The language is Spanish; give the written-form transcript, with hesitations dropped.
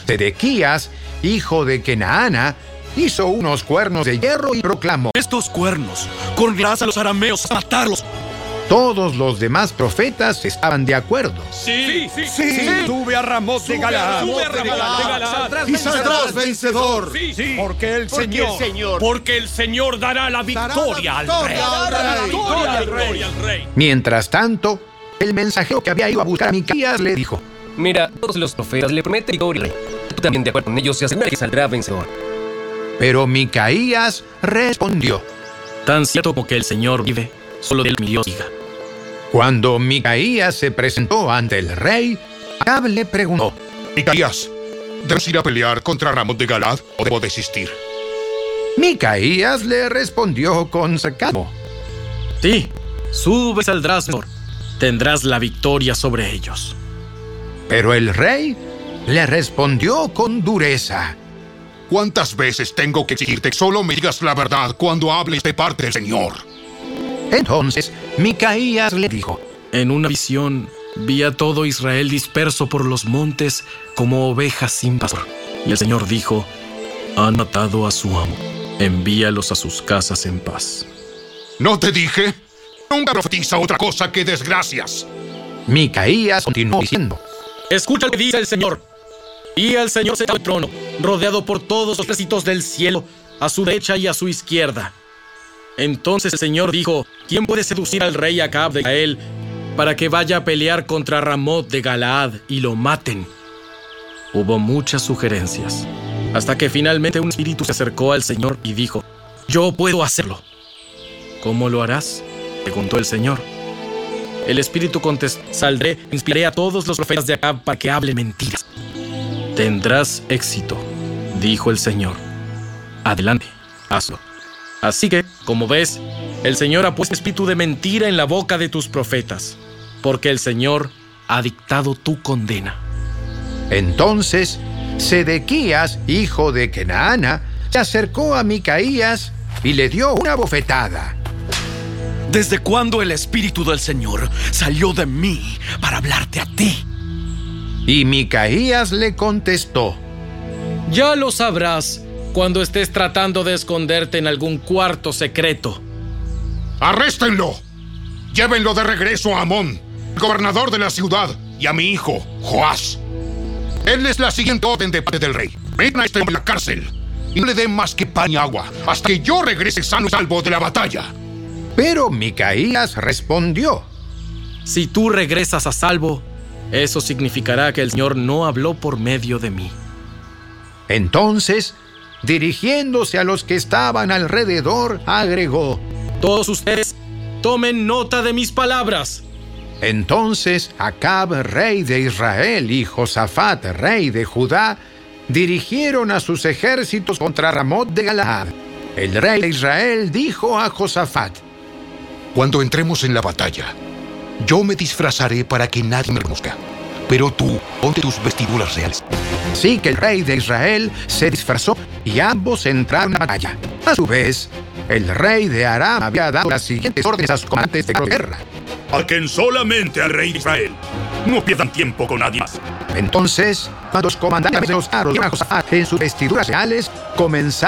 Sedequías, hijo de Kenaana, hizo unos cuernos de hierro y proclamó: estos cuernos correrás a los arameos a matarlos. Todos los demás profetas estaban de acuerdo. Sí. Sube a Ramot de Galaad. Y saldrás vencedor. Sí. Porque el Señor dará la victoria al rey. Mientras tanto, el mensajero que había ido a buscar a Micaías le dijo: mira, todos los profetas le prometen victoria al rey. Tú también de acuerdo con ellos se asegura que saldrá vencedor. Pero Micaías respondió: Tan cierto como que el Señor vive, solo de él mi Dios diga. Cuando Micaías se presentó ante el rey, Acab le preguntó: Micaías, ¿debes ir a pelear contra Ramot de Galaad o debo desistir? Micaías le respondió con sarcasmo: Sí, sube y saldrás vencedor. Tendrás la victoria sobre ellos. Pero el rey le respondió con dureza: ¿Cuántas veces tengo que exigirte que solo me digas la verdad cuando hables de parte del Señor? Entonces Micaías le dijo: en una visión vi a todo Israel disperso por los montes como ovejas sin pastor. Y el Señor dijo: han matado a su amo. Envíalos a sus casas en paz. ¿No te dije? Nunca profetiza otra cosa que desgracias. Micaías continuó diciendo: escucha lo que dice el Señor. Y el Señor sentado en el trono, rodeado por todos los ejércitos del cielo, a su derecha y a su izquierda. Entonces el Señor dijo: ¿quién puede seducir al rey Acab de Israel para que vaya a pelear contra Ramot de Galaad y lo maten? Hubo muchas sugerencias, hasta que finalmente un espíritu se acercó al Señor y dijo: yo puedo hacerlo. ¿Cómo lo harás?, preguntó el Señor. El espíritu contestó: saldré, inspiraré a todos los profetas de Acab para que hablen mentiras. Tendrás éxito, dijo el Señor. Adelante, hazlo. Así que, como ves, el Señor ha puesto espíritu de mentira en la boca de tus profetas, porque el Señor ha dictado tu condena. Entonces Sedequías, hijo de Kenaana, se acercó a Micaías y le dio una bofetada. ¿Desde cuándo el Espíritu del Señor salió de mí para hablarte a ti? Y Micaías le contestó: ya lo sabrás cuando estés tratando de esconderte en algún cuarto secreto. ¡Arréstenlo! Llévenlo de regreso a Amón, el gobernador de la ciudad, y a mi hijo, Joás. Él es la siguiente orden de parte del rey: metan a este hombre en la cárcel y no le den más que pan y agua hasta que yo regrese sano y salvo de la batalla. Pero Micaías respondió: si tú regresas a salvo, eso significará que el Señor no habló por medio de mí. Entonces, dirigiéndose a los que estaban alrededor, agregó: todos ustedes tomen nota de mis palabras. Entonces Acab, rey de Israel, y Josafat, rey de Judá, dirigieron a sus ejércitos contra Ramot de Galaad. El rey de Israel dijo a Josafat: cuando entremos en la batalla, yo me disfrazaré para que nadie me reconozca, pero tú ponte tus vestiduras reales. Así que el rey de Israel se disfrazó y ambos entraron a la batalla. A su vez, el rey de Aram había dado las siguientes órdenes a sus comandantes de guerra: ¡Ataquen solamente al rey de Israel! ¡No pierdan tiempo con nadie más! Entonces, cuando los comandantes de los carros vieron a Josafat en sus vestiduras reales, comenzaron